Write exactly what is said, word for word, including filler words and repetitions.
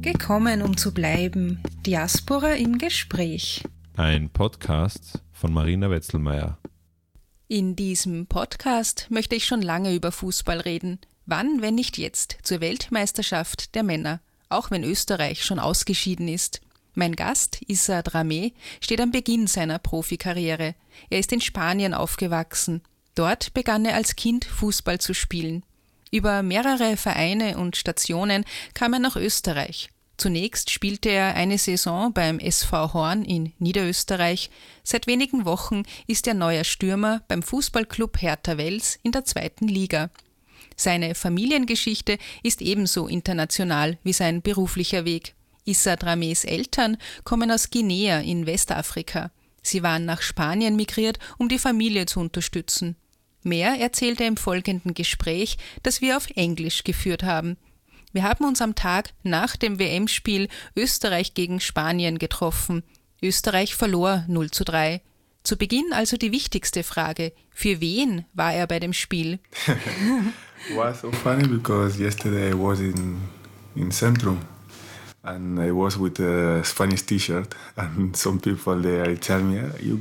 Gekommen, um zu bleiben. Diaspora im Gespräch. Ein Podcast von Marina Wetzelmeier. In diesem Podcast möchte ich schon lange über Fußball reden. Wann, wenn nicht jetzt, zur Weltmeisterschaft der Männer, auch wenn Österreich schon ausgeschieden ist. Mein Gast, Issa Dramé, steht am Beginn seiner Profikarriere. Er ist in Spanien aufgewachsen. Dort begann er als Kind Fußball zu spielen. Über mehrere Vereine und Stationen kam er nach Österreich. Zunächst spielte er eine Saison beim S V Horn in Niederösterreich. Seit wenigen Wochen ist er neuer Stürmer beim Fußballclub Hertha Wels in der zweiten Liga. Seine Familiengeschichte ist ebenso international wie sein beruflicher Weg. Issa Dramés Eltern kommen aus Guinea in Westafrika. Sie waren nach Spanien migriert, um die Familie zu unterstützen. Mehr erzählt er im folgenden Gespräch, das wir auf Englisch geführt haben. Wir haben uns am Tag nach dem W M-Spiel Österreich gegen Spanien getroffen. Österreich verlor null zu drei. Zu Beginn also die wichtigste Frage: Für wen war er bei dem Spiel? It was so funny because yesterday I was in in Centrum and I was with a Spanish T-shirt and some people there tell me, you